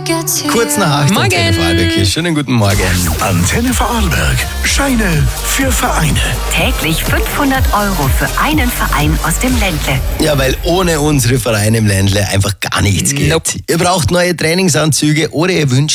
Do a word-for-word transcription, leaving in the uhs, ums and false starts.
Kurz nach acht, Morgen. Antenne Vorarlberg hier. Schönen guten Morgen. Antenne Vorarlberg. Scheine für Vereine. Täglich fünfhundert Euro für einen Verein aus dem Ländle. Ja, weil ohne unsere Vereine im Ländle einfach gar nichts geht. Nope. Ihr braucht neue Trainingsanzüge oder ihr wünscht